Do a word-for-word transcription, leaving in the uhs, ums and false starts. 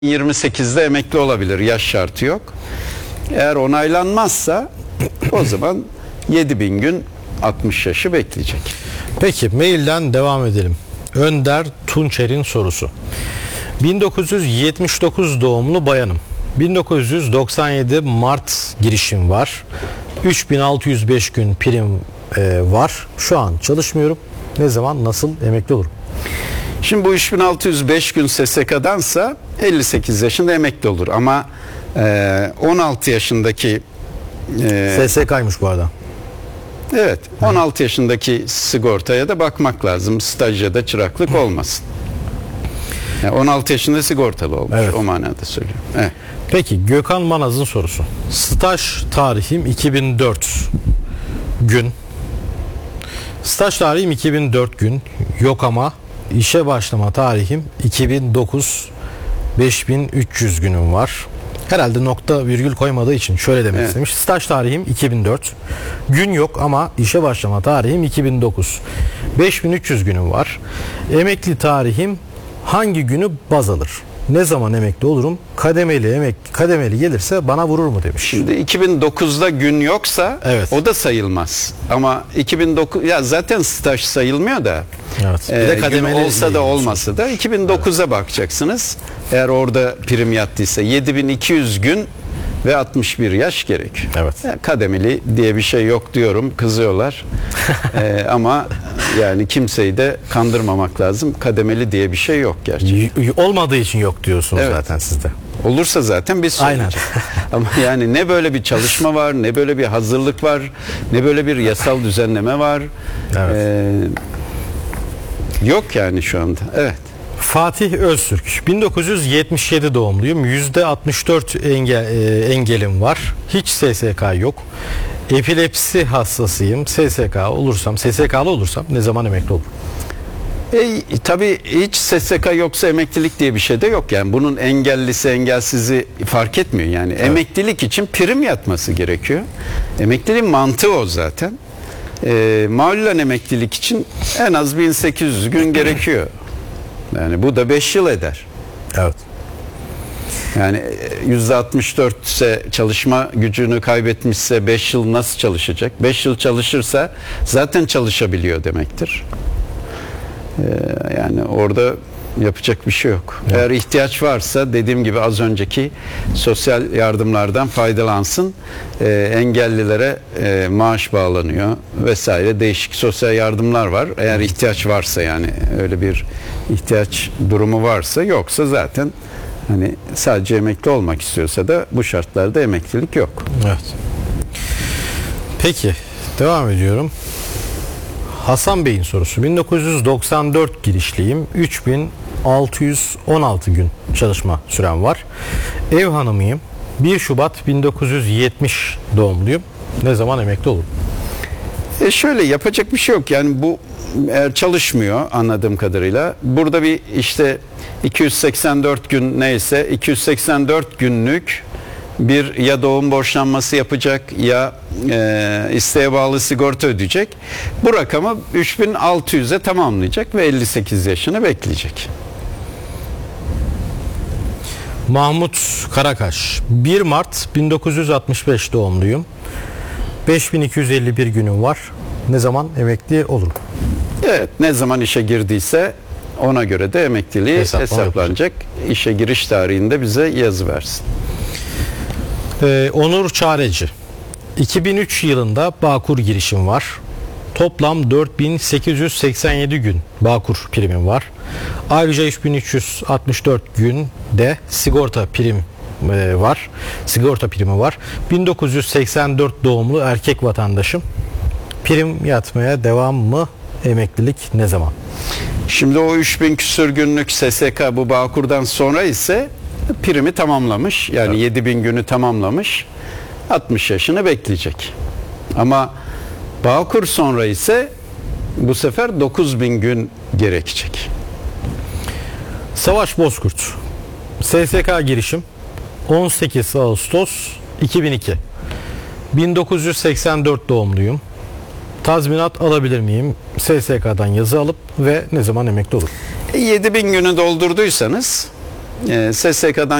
yirmi sekizde emekli olabilir. Yaş şartı yok. Eğer onaylanmazsa o zaman yedi bin gün altmış yaşı bekleyecek. Peki mailden devam edelim. Önder Tunçer'in sorusu. bin dokuz yüz yetmiş dokuz doğumlu bayanım. bin dokuz yüz doksan yedi Mart girişim var. üç bin altı yüz beş gün prim e, var. Şu an çalışmıyorum. Ne zaman nasıl emekli olurum? Şimdi bu üç bin altı yüz beş gün S S K'dansa elli sekiz yaşında emekli olur. Ama e, on altı yaşındaki e, S S K'ymış bu arada. evet, on altı yaşındaki sigortaya da bakmak lazım. Staj ya da çıraklık olmasın. Yani on altı yaşında sigortalı olmuş. Evet. O manada söylüyorum. Evet. Peki Gökhan Manaz'ın sorusu. Staj tarihim iki bin dört gün. Staj tarihim iki bin dört gün. Yok ama işe başlama tarihim iki bin dokuz beş bin üç yüz günüm var. Herhalde nokta virgül koymadığı için şöyle demek Evet. istemiş. Staj tarihim iki bin dört. Gün yok ama işe başlama tarihim iki bin dokuz. beş bin üç yüz günüm var. Emekli tarihim hangi günü baz alır? Ne zaman emekli olurum? Kademeli emek kademeli gelirse bana vurur mu demiş. Şimdi iki bin dokuzda gün yoksa Evet. o da sayılmaz. Ama iki bin dokuz ya zaten staj sayılmıyor da. Evet. Bir e, de gün kademeli olsa da ilgili olmasa da iki bin dokuza bakacaksınız. Eğer orada prim yattıysa yedi bin iki yüz gün ve altmış bir yaş gerek. Evet. Ya, kademeli diye bir şey yok diyorum. Kızıyorlar. e, ama yani kimseyi de kandırmamak lazım. Kademeli diye bir şey yok gerçekten. Y- y- olmadığı için yok diyorsunuz Evet. zaten sizde. Olursa zaten biz söyleyeceğiz. Ama yani ne böyle bir çalışma var, ne böyle bir hazırlık var, ne böyle bir yasal düzenleme var. Evet. Ee, yok yani şu anda. Evet. Fatih Öztürk. bin dokuz yüz yetmiş yedi doğumluyum. yüzde altmış dört engel, e, engelim var. Hiç S S K yok. Epilepsi hastasıyım. S S K olursam, S S K'lı olursam ne zaman emekli olurum? E, tabii hiç S S K yoksa emeklilik diye bir şey de yok. Yani bunun engellisi engelsizi fark etmiyor. Yani evet. Emeklilik için prim yatması gerekiyor. Emekliliğin mantığı o zaten. E, malulen emeklilik için en az bin sekiz yüz gün gerekiyor. Yani bu da beş yıl eder. Evet. Yani yüzde altmış dört ise çalışma gücünü kaybetmişse beş yıl nasıl çalışacak? beş yıl çalışırsa zaten çalışabiliyor demektir. Ee, yani orada yapacak bir şey yok. Evet. Eğer ihtiyaç varsa dediğim gibi az önceki sosyal yardımlardan faydalansın. Ee, engellilere e, maaş bağlanıyor vesaire değişik sosyal yardımlar var. Eğer ihtiyaç varsa yani öyle bir ihtiyaç durumu varsa, yoksa zaten hani sadece emekli olmak istiyorsa da bu şartlarda emeklilik yok. Evet. Peki devam ediyorum. Hasan Bey'in sorusu. bin dokuz yüz doksan dört girişliyim. üç bin altı yüz on altı gün çalışma sürem var. Ev hanımıyım. bir Şubat bin dokuz yüz yetmiş doğumluyum. Ne zaman emekli olurum? E şöyle yapacak bir şey yok. Yani bu eğer çalışmıyor anladığım kadarıyla, burada bir işte iki yüz seksen dört gün neyse iki yüz seksen dört günlük bir ya doğum borçlanması yapacak ya e, isteğe bağlı sigorta ödeyecek. Bu rakamı üç bin altı yüze tamamlayacak ve elli sekiz yaşını bekleyecek. Mahmut Karakaş. bir Mart bin dokuz yüz altmış beş doğumluyum. beş bin iki yüz elli bir günüm var. Ne zaman emekli olurum? Evet, ne zaman işe girdiyse ona göre de emekliliği Hesaplama hesaplanacak. İşe giriş tarihinde bize yazı versin. Ee, Onur Çareci. iki bin üç yılında Bağkur girişim var. Toplam dört bin sekiz yüz seksen yedi gün Bağkur primim var. Ayrıca üç bin üç yüz altmış dört gün de sigorta prim e, var. Sigorta primi var. bin dokuz yüz seksen dört doğumlu erkek vatandaşım. Prim yatmaya devam mı? Emeklilik ne zaman? Şimdi o üç bin küsur günlük S S K bu Bağkur'dan sonra ise primi tamamlamış. Yani evet. yedi bin günü tamamlamış. altmış yaşını bekleyecek. Ama Bağkur sonra ise bu sefer dokuz bin gün gerekecek. Savaş Bozkurt. S S K girişim on sekiz Ağustos iki bin iki. bin dokuz yüz seksen dört doğumluyum. Tazminat alabilir miyim? S S K'dan yazı alıp ve ne zaman emekli olur? yedi bin günü doldurduysanız e, S S K'dan